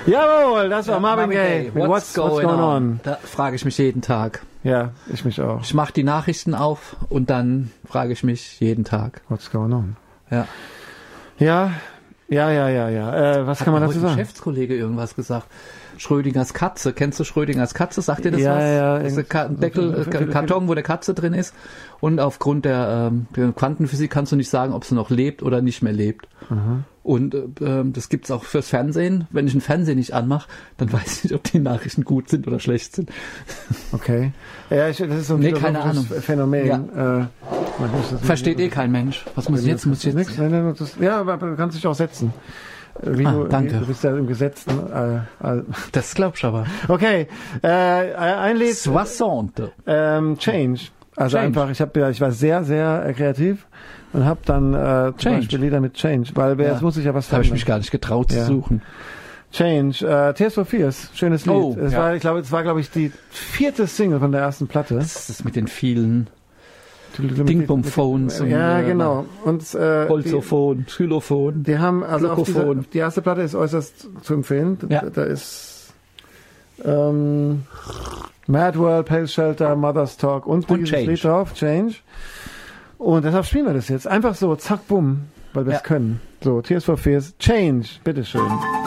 Jawohl, das war Marvin Gaye. What's going on? Da frage ich mich jeden Tag. Ja, ich mich auch. Ich mache die Nachrichten auf und dann frage ich mich jeden Tag. What's going on? Ja. Ja. Was kann man dazu sagen? Ein Geschäftskollege irgendwas gesagt. Schrödingers Katze. Kennst du Schrödingers Katze? Sagt dir das ja, was? Ja, das ist ein Karton, wo der Katze drin ist. Und aufgrund der Quantenphysik kannst du nicht sagen, ob sie noch lebt oder nicht mehr lebt. Mhm. Und das gibt's auch fürs Fernsehen. Wenn ich einen Fernseher nicht anmache, dann weiß ich nicht, ob die Nachrichten gut sind oder schlecht sind. Okay. Ja, das ist so ein keine Ahnung. Phänomen. Ja. Versteht kein Mensch. Was muss ich jetzt? Ja, aber du kannst dich auch setzen. Danke. Du bist ja im Gesetzten. Das glaubst du aber. Okay. Ein Lied. Soixante. Change. Also einfach, ich war sehr, sehr kreativ und habe dann zum Beispiel Lieder mit Change, weil jetzt muss ich ja was verändern. Habe ich mich gar nicht getraut zu suchen. Change, Tears for Fears, schönes Lied. Es war, glaube ich, die 4. Single von der ersten Platte. Das ist mit den vielen Ding-Bum-Phones. Ja, genau. Und Holzophon, Xylophon. Die haben, also die erste Platte ist äußerst zu empfehlen. Ja. Da ist Mad World, Pale Shelter, Mother's Talk und dieses Lied drauf, Change. Und deshalb spielen wir das jetzt. Einfach so, zack, bumm, weil wir es können. So, Tears for Fears, Change, bitteschön.